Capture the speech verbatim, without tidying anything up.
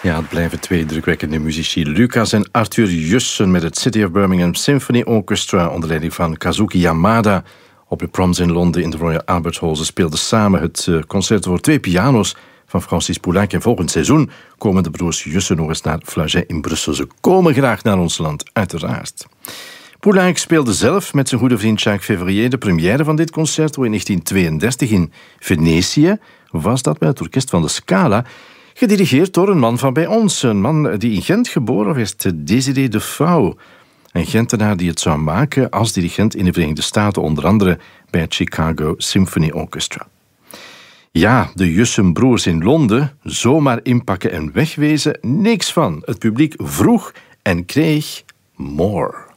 Ja, het blijven twee drukwekkende muzici. Lucas en Arthur Jussen met het City of Birmingham Symphony Orchestra onder leiding van Kazuki Yamada. Op de Proms in Londen in de Royal Albert Hall. Ze speelden samen het concert voor twee piano's van Francis Poulenc. En volgend seizoen komen de broers Jussen nog eens naar Flagey in Brussel. Ze komen graag naar ons land, uiteraard. Poulenc speelde zelf met zijn goede vriend Jacques Février de première van dit concerto in negentien tweeëndertig in Venetië. Was dat bij het orkest van de Scala, gedirigeerd door een man van bij ons. Een man die in Gent geboren werd, Désiré de Fouw. Een Gentenaar die het zou maken als dirigent in de Verenigde Staten, onder andere bij het Chicago Symphony Orchestra. Ja, de Jussen-broers in Londen, zomaar inpakken en wegwezen, niks van. Het publiek vroeg en kreeg more.